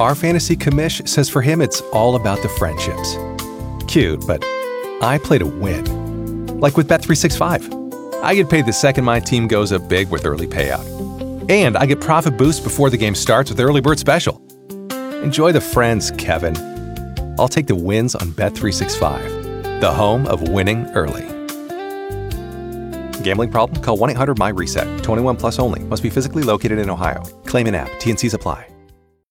Our fantasy commish says for him it's all about the friendships. Cute, but I play to win. Like with Bet365. I get paid the second my team goes up big with early payout. And I get profit boost before the game starts with Early Bird Special. Enjoy the friends, Kevin. I'll take the wins on Bet365, the home of winning early. Gambling problem? Call 1-800-MY-RESET. 21 plus only. Must be physically located in Ohio. Claim in app. T&Cs apply.